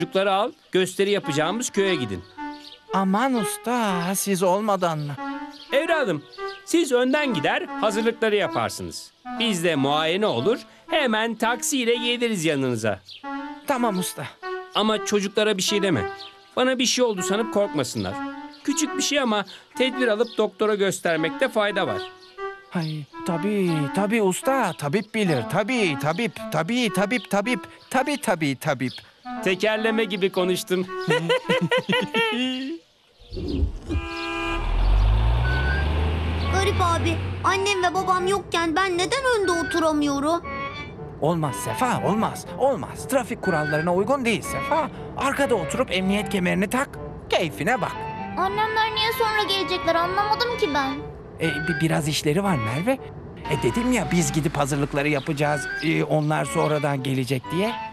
Çocukları al, gösteri yapacağımız köye gidin. Aman usta, siz olmadan mı? Evladım, siz önden gider, hazırlıkları yaparsınız. Biz de muayene olur, hemen taksiyle geliriz yanınıza. Tamam usta. Ama çocuklara bir şey deme. Bana bir şey oldu sanıp korkmasınlar. Küçük bir şey ama tedbir alıp doktora göstermekte fayda var. Hay, tabii usta, tabip bilir. Tabip. Tekerleme gibi konuştun. Garip abi, annem ve babam yokken ben neden önde oturamıyorum? Olmaz Sefa, olmaz. Trafik kurallarına uygun değil Sefa. Arkada oturup emniyet kemerini tak, keyfine bak. Annemler niye sonra gelecekler anlamadım ki ben. Biraz işleri var Merve. Dedim ya biz gidip hazırlıkları yapacağız, onlar sonradan gelecek diye.